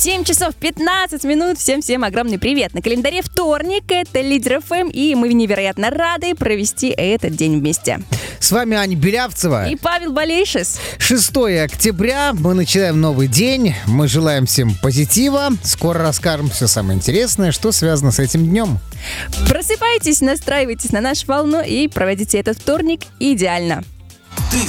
7 часов 15 минут. Всем огромный привет. На календаре вторник, это Лидер ФМ, и мы невероятно рады провести этот день вместе. С вами Аня Белявцева и Павел Балейшис. 6 октября, мы начинаем новый день. Мы желаем всем позитива. Скоро расскажем все самое интересное, что связано с этим днем. Просыпайтесь, настраивайтесь на нашу волну и проводите этот вторник идеально.